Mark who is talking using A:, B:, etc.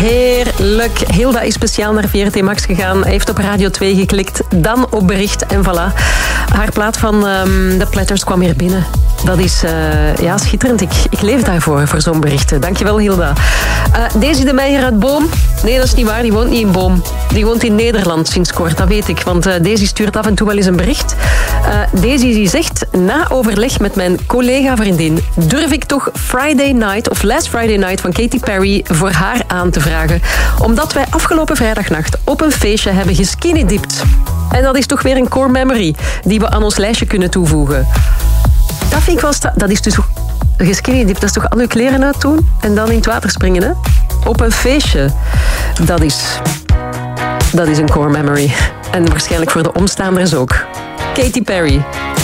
A: Heerlijk. Hilda is speciaal naar VRT Max gegaan. Heeft op Radio 2 geklikt. Dan op bericht en voilà. Haar plaat van The Platters kwam hier binnen. Dat is schitterend. Ik leef daarvoor, voor zo'n berichten. Dankjewel, Hilda. Daisy de Meijer uit Boom. Nee, dat is niet waar. Die woont niet in Boom. Die woont in Nederland sinds kort, dat weet ik. Want Daisy stuurt af en toe wel eens een bericht. Daisy die zegt, na overleg met mijn collega-vriendin durf ik toch Friday Night of Last Friday Night van Katy Perry voor haar aan te vragen. Omdat wij afgelopen vrijdagnacht op een feestje hebben geskinnydipt. En dat is toch weer een core memory die we aan ons lijstje kunnen toevoegen. Dat vind ik wel... Dat is dus geskinnydipt. Dat is toch al uw kleren uit doen en dan in het water springen, hè? Op een feestje. Dat is een core memory. En waarschijnlijk voor de omstaanders ook. Katy Perry.